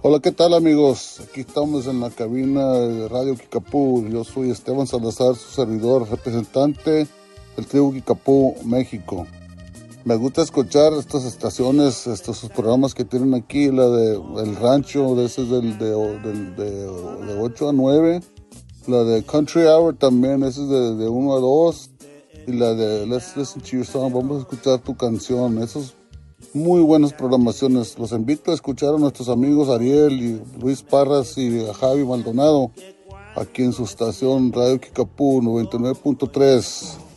Hola, ¿qué tal amigos? Aquí estamos en la cabina de Radio Kikapú. Yo soy Esteban Salazar, su servidor, representante del tribu Kikapú, México. Me gusta escuchar estas estaciones, estos programas que tienen aquí, la de El Rancho, ese es de 8 a 9, la de Country Hour también, ese es de 1 a 2, y la de Let's Listen to Your Song, vamos a escuchar tu canción. Esos muy buenas programaciones. Los invito a escuchar a nuestros amigos Ariel y Luis Parras y a Javi Maldonado aquí en su estación Radio Kikapú 99.3.